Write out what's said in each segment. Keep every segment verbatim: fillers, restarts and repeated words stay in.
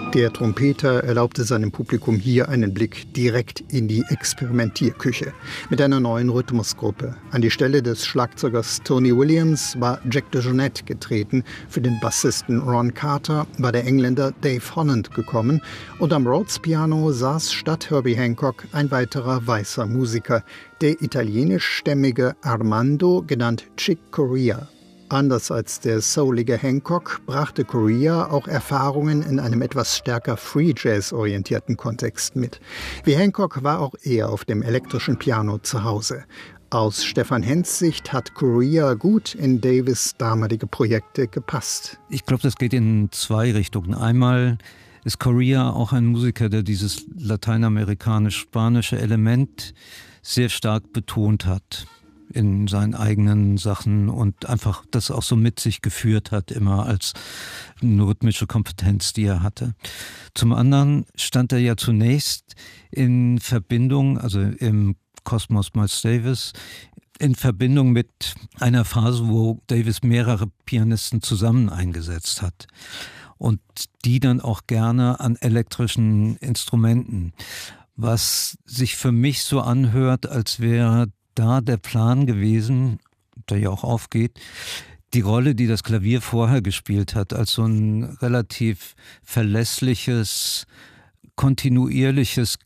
Der Trompeter erlaubte seinem Publikum hier einen Blick direkt in die Experimentierküche mit einer neuen Rhythmusgruppe. An die Stelle des Schlagzeugers Tony Williams war Jack DeJohnette getreten. Für den Bassisten Ron Carter war der Engländer Dave Holland gekommen. Und am Rhodes-Piano saß statt Herbie Hancock ein weiterer weißer Musiker, der italienischstämmige Armando, genannt Chick Corea. Anders als der soulige Hancock brachte Corea auch Erfahrungen in einem etwas stärker Free-Jazz-orientierten Kontext mit. Wie Hancock war auch er auf dem elektrischen Piano zu Hause. Aus Stefan Hens Sicht hat Corea gut in Davis' damalige Projekte gepasst. Ich glaube, das geht in zwei Richtungen. Einmal ist Corea auch ein Musiker, der dieses lateinamerikanisch-spanische Element sehr stark betont hat in seinen eigenen Sachen und einfach das auch so mit sich geführt hat, immer als eine rhythmische Kompetenz, die er hatte. Zum anderen stand er ja zunächst in Verbindung, also im Kosmos Miles Davis, in Verbindung mit einer Phase, wo Davis mehrere Pianisten zusammen eingesetzt hat und die dann auch gerne an elektrischen Instrumenten, was sich für mich so anhört, als wäre da der Plan gewesen, der ja auch aufgeht, die Rolle, die das Klavier vorher gespielt hat, als so ein relativ verlässliches, kontinuierliches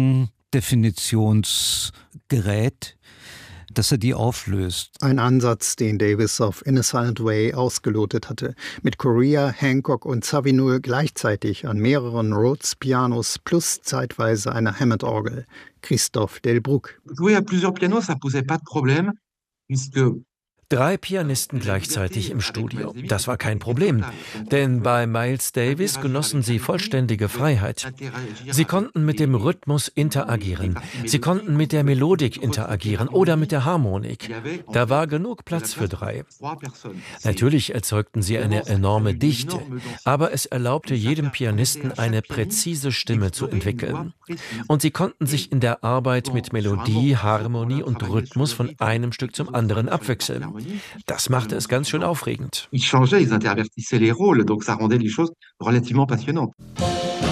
Klangdefinitionsgerät, dass er die auflöst. Ein Ansatz, den Davis auf In a Silent Way ausgelotet hatte. Mit Corea, Hancock und Zawinul gleichzeitig an mehreren Rhodes-Pianos plus zeitweise einer Hammond-Orgel. Christophe Delbrück. Jouer à plusieurs pianos, ça posait pas de problème, puisque Drei Pianisten gleichzeitig im Studio. Das war kein Problem, denn bei Miles Davis genossen sie vollständige Freiheit. Sie konnten mit dem Rhythmus interagieren, sie konnten mit der Melodik interagieren oder mit der Harmonik. Da war genug Platz für drei. Natürlich erzeugten sie eine enorme Dichte, aber es erlaubte jedem Pianisten eine präzise Stimme zu entwickeln. Und sie konnten sich in der Arbeit mit Melodie, Harmonie und Rhythmus von einem Stück zum anderen abwechseln. Das machte es ganz schön aufregend. Ils changeaient, ils intervertissaient les rôles, donc ça rendait les choses relativement passionnantes.